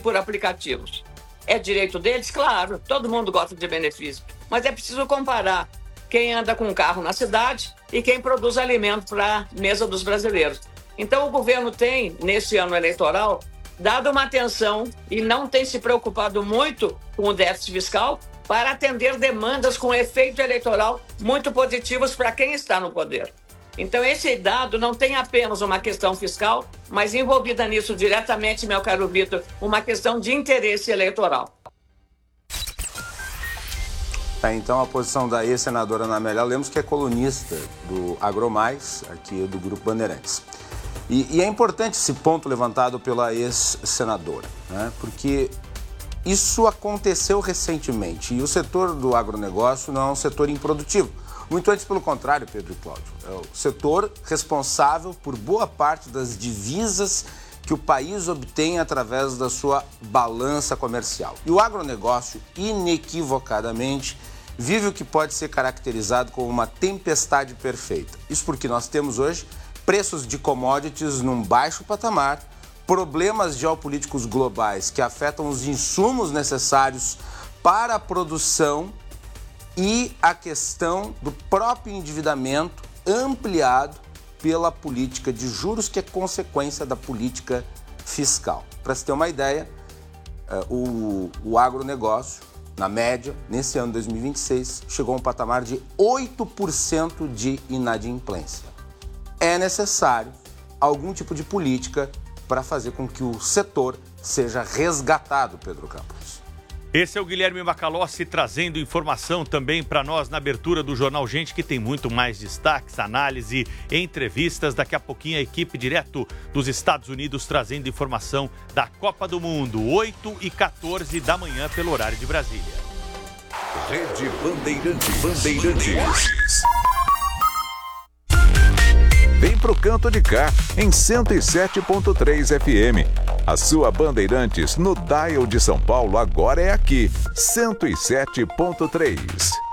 por aplicativos. É direito deles? Claro, todo mundo gosta de benefício. Mas é preciso comparar quem anda com um carro na cidade e quem produz alimento para a mesa dos brasileiros. Então, o governo tem, nesse ano eleitoral, dado uma atenção e não tem se preocupado muito com o déficit fiscal para atender demandas com efeito eleitoral muito positivos para quem está no poder. Então, esse dado não tem apenas uma questão fiscal, mas envolvida nisso diretamente, meu caro Vitor, uma questão de interesse eleitoral. Então, a posição da ex-senadora Ana Amélia Lemos, que é colunista do AgroMais, aqui do Grupo Bandeirantes. E é importante esse ponto levantado pela ex-senadora, né? Porque isso aconteceu recentemente e o setor do agronegócio não é um setor improdutivo. Muito antes, pelo contrário, Pedro e Cláudio, é o setor responsável por boa parte das divisas que o país obtém através da sua balança comercial. E o agronegócio, inequivocadamente, vive o que pode ser caracterizado como uma tempestade perfeita. Isso porque nós temos hoje preços de commodities num baixo patamar, problemas geopolíticos globais que afetam os insumos necessários para a produção e a questão do próprio endividamento ampliado pela política de juros, que é consequência da política fiscal. Para se ter uma ideia, o agronegócio, na média, nesse ano de 2026, chegou a um patamar de 8% de inadimplência. É necessário algum tipo de política para fazer com que o setor seja resgatado, Pedro Campos. Esse é o Guilherme Macalossi trazendo informação também para nós na abertura do Jornal Gente, que tem muito mais destaques, análise, entrevistas. Daqui a pouquinho a equipe direto dos Estados Unidos trazendo informação da Copa do Mundo, 8h14 da manhã pelo horário de Brasília. Rede Bandeirantes. Vem pro canto de cá, em 107.3 FM. A sua Bandeirantes no dial de São Paulo agora é aqui, 107.3.